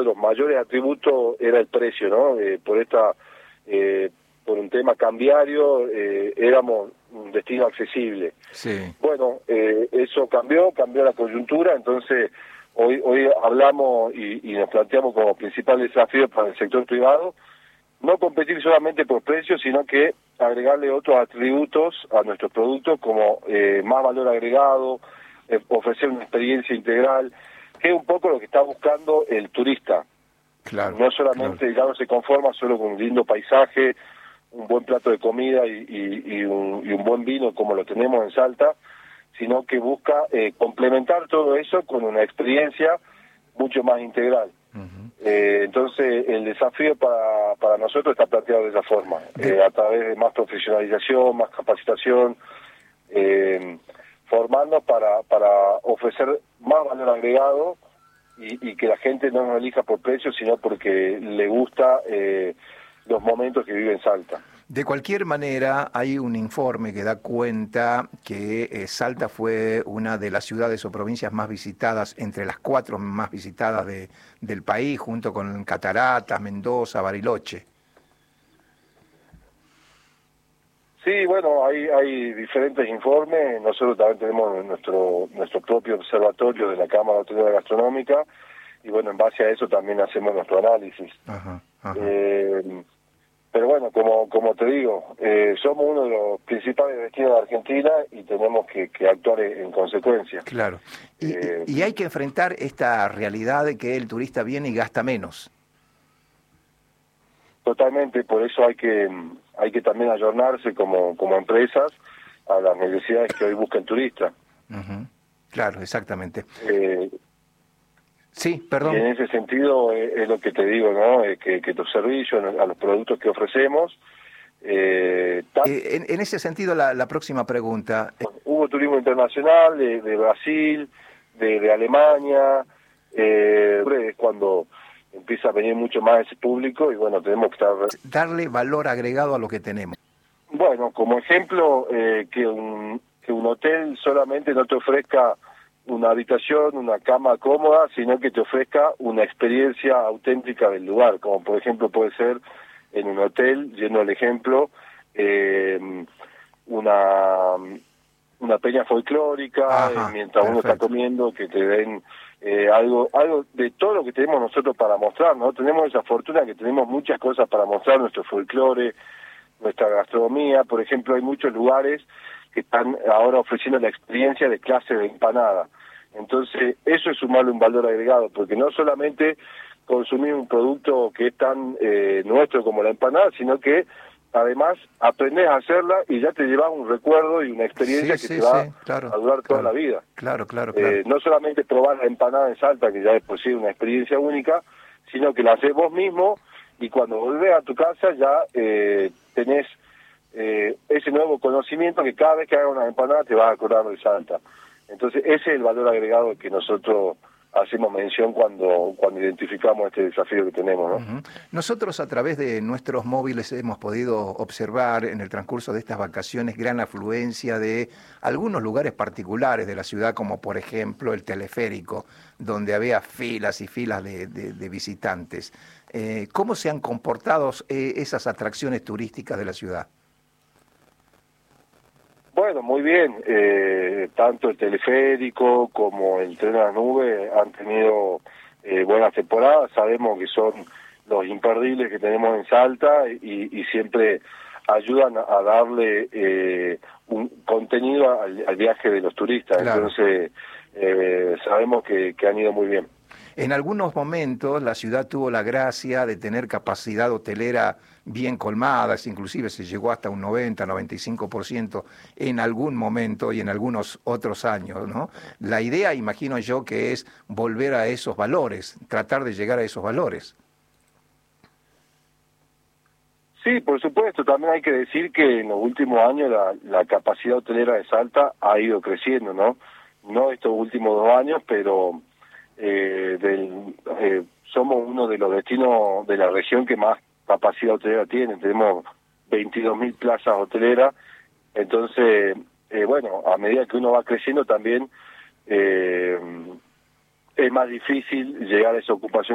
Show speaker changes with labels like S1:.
S1: de los mayores atributos era el precio, ¿no? Por un tema cambiario, éramos un destino accesible.
S2: Sí.
S1: Bueno, eso cambió la coyuntura, entonces hoy hablamos y nos planteamos como principal desafío para el sector privado no competir solamente por precios, sino que agregarle otros atributos a nuestros productos como más valor agregado, ofrecer una experiencia integral, que es un poco lo que está buscando el turista.
S2: Claro,
S1: No solamente, ya no se conforma solo con un lindo paisaje, un buen plato de comida y un buen vino como lo tenemos en Salta, sino que busca complementar todo eso con una experiencia mucho más integral. Entonces el desafío para nosotros está planteado de esa forma, a través de más profesionalización, más capacitación, formarnos para ofrecer más valor agregado y que la gente no nos elija por precio, sino porque le gusta los momentos que vive en Salta.
S2: De cualquier manera, hay un informe que da cuenta que Salta fue una de las ciudades o provincias más visitadas, entre las 4 más visitadas del país, junto con Cataratas, Mendoza, Bariloche.
S1: Sí, bueno, hay diferentes informes. Nosotros también tenemos nuestro propio observatorio de la Cámara Hotelera Gastronómica y bueno, en base a eso también hacemos nuestro análisis.
S2: Ajá.
S1: Pero bueno, como te digo, somos uno de los principales destinos de Argentina y tenemos que actuar en consecuencia.
S2: Claro. Y hay que enfrentar esta realidad de que el turista viene y gasta menos.
S1: Totalmente, por eso hay que también ayornarse como empresas a las necesidades que hoy busca el turista.
S2: Claro, exactamente. Sí, perdón.
S1: Y en ese sentido es lo que te digo, ¿no? Que tus servicios, a los productos que ofrecemos...
S2: en ese sentido, la próxima pregunta.
S1: Hubo turismo internacional de Brasil, de Alemania, es cuando empieza a venir mucho más ese público y bueno, tenemos que estar...
S2: Darle valor agregado a lo que tenemos.
S1: Bueno, como ejemplo, que un hotel solamente no te ofrezca una habitación, una cama cómoda, sino que te ofrezca una experiencia auténtica del lugar, como por ejemplo puede ser en un hotel, yendo al ejemplo, una peña folclórica, mientras uno está comiendo, que te den algo de todo lo que tenemos nosotros para mostrar, ¿no? Tenemos esa fortuna que tenemos muchas cosas para mostrar, nuestro folclore, nuestra gastronomía. Por ejemplo, hay muchos lugares que están ahora ofreciendo la experiencia de clase de empanada. Entonces, eso es sumarle un valor agregado, porque no solamente consumir un producto que es tan nuestro como la empanada, sino que además aprendés a hacerla y ya te llevas un recuerdo y una experiencia que te va a durar toda la vida.
S2: Claro.
S1: No solamente probar la empanada en Salta, que ya es por sí una experiencia única, sino que la haces vos mismo y cuando volvés a tu casa ya tenés ese nuevo conocimiento que cada vez que hagas una empanada te vas a acordar de Salta. Entonces ese es el valor agregado que nosotros hacemos mención cuando identificamos este desafío que tenemos, ¿no?
S2: Nosotros a través de nuestros móviles hemos podido observar en el transcurso de estas vacaciones gran afluencia de algunos lugares particulares de la ciudad, como por ejemplo el teleférico, donde había filas y filas de visitantes. ¿Cómo se han comportado esas atracciones turísticas de la ciudad?
S1: Bueno, muy bien. Tanto el teleférico como el tren a la nube han tenido buenas temporadas. Sabemos que son los imperdibles que tenemos en Salta y siempre ayudan a darle un contenido al viaje de los turistas. Claro. Entonces, sabemos que han ido muy bien.
S2: En algunos momentos la ciudad tuvo la gracia de tener capacidad hotelera bien colmadas, inclusive se llegó hasta un 90-95% en algún momento y en algunos otros años, ¿no? La idea, imagino yo, que es volver a esos valores, tratar de llegar a esos valores.
S1: Sí, por supuesto, también hay que decir que en los últimos años la capacidad hotelera de Salta ha ido creciendo, ¿no? No estos últimos 2 años, pero... somos uno de los destinos de la región que más capacidad hotelera tiene. Tenemos 22.000 plazas hoteleras. Entonces, bueno, a medida que uno va creciendo también es más difícil llegar a esa ocupación